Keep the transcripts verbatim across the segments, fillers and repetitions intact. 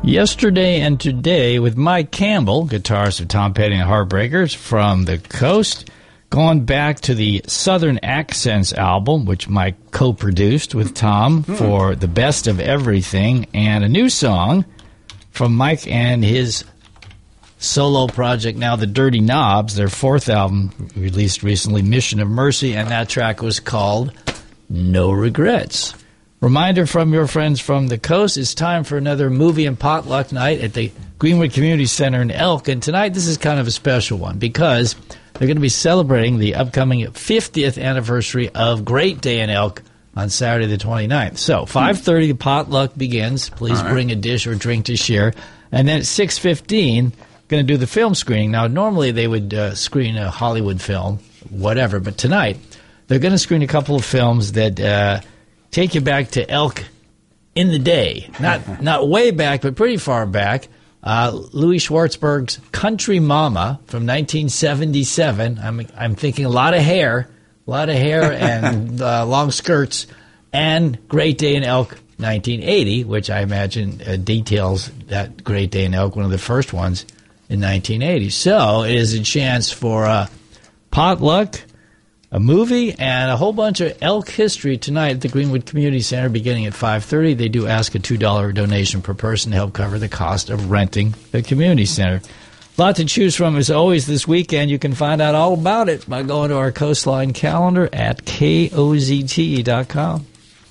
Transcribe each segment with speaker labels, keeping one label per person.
Speaker 1: Yesterday and Today with Mike Campbell, guitarist of Tom Petty and Heartbreakers from the coast, going back to the Southern Accents album, which Mike co-produced with Tom mm. for The Best of Everything, and a new song from Mike and his solo project, now the Dirty Knobs, their fourth album released recently, Mission of Mercy, and that track was called No Regrets. Reminder from your friends from the coast, it's time for another movie and potluck night at the Greenwood Community Center in Elk. And tonight, this is kind of a special one because they're going to be celebrating the upcoming fiftieth anniversary of Great Day in Elk on Saturday the twenty-ninth. So, five thirty, the potluck begins. Please right. bring a dish or drink to share. And then at six fifteen, going to do the film screening. Now, normally they would uh, screen a Hollywood film, whatever. But tonight, they're going to screen a couple of films that... Uh, take you back to Elk in the day. Not not way back, but pretty far back. Uh, Louis Schwartzberg's Country Mama from nineteen seventy-seven. I'm I'm thinking a lot of hair, a lot of hair and uh, long skirts. And Great Day in Elk nineteen eighty, which I imagine uh, details that Great Day in Elk, one of the first ones in nineteen eighty. So it is a chance for uh, potluck, a movie, and a whole bunch of elk history tonight at the Greenwood Community Center beginning at five thirty. They do ask a two dollars donation per person to help cover the cost of renting the community center. A lot to choose from as always this weekend. You can find out all about it by going to our Coastline calendar at K O Z T dot com.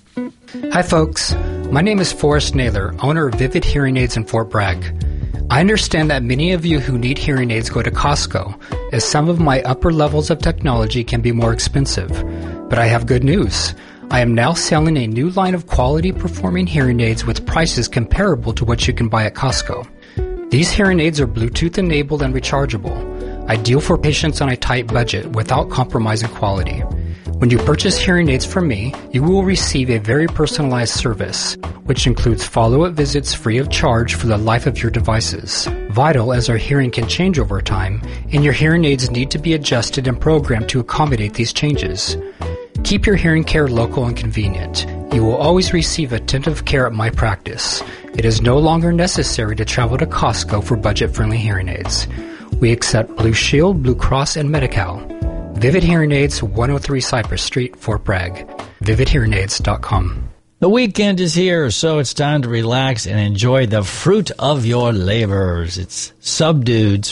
Speaker 2: Hi, folks. My name is Forrest Naylor, owner of Vivid Hearing Aids in Fort Bragg. I understand that many of you who need hearing aids go to Costco, as some of my upper levels of technology can be more expensive. But I have good news. I am now selling a new line of quality performing hearing aids with prices comparable to what you can buy at Costco. These hearing aids are Bluetooth enabled and rechargeable, ideal for patients on a tight budget without compromising quality. When you purchase hearing aids from me, you will receive a very personalized service, which includes follow-up visits free of charge for the life of your devices. Vital as our hearing can change over time, and your hearing aids need to be adjusted and programmed to accommodate these changes. Keep your hearing care local and convenient. You will always receive attentive care at my practice. It is no longer necessary to travel to Costco for budget-friendly hearing aids. We accept Blue Shield, Blue Cross, and Medi-Cal. Vivid Hearing Aids, one oh three Cypress Street, Fort Bragg. vivid hearing aids dot com.
Speaker 1: The weekend is here, so it's time to relax and enjoy the fruit of your labors. It's Subdudes